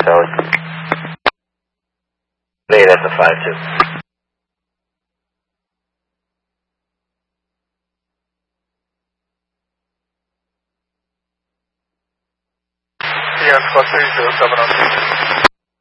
Charlie. Hey, that's a 5-2. Yeah, Squad 307 on.